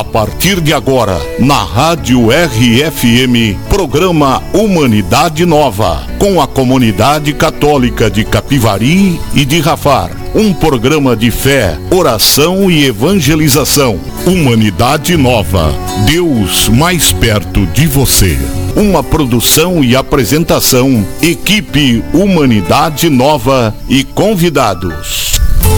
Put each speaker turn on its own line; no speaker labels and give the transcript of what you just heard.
partir de agora, na Rádio RFM, programa Humanidade Nova, com a comunidade católica de Capivari e de Rafar. Um programa de fé, oração e evangelização. Humanidade Nova, Deus mais perto de você. Uma produção e apresentação, equipe Humanidade Nova e convidados.